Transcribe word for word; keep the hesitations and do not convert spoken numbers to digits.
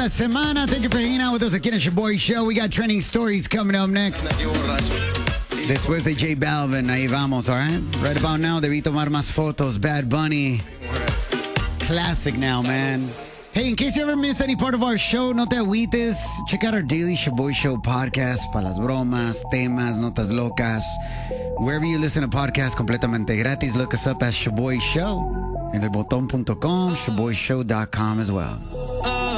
la semana. Thank you for hanging out with us aquí en el Shaboy Show. We got trending stories coming up next. Después de J Balvin, ahí vamos, all right? Right about now, debí tomar más fotos. Bad Bunny. Classic now, man. Hey, in case you ever miss any part of our show, no te agüites. Check out our daily Shaboy Show podcast para las bromas, temas, notas locas. Wherever you listen to podcasts completamente gratis, look us up as Shaboy Show. En el botón punto com, shaboy show dot com as well.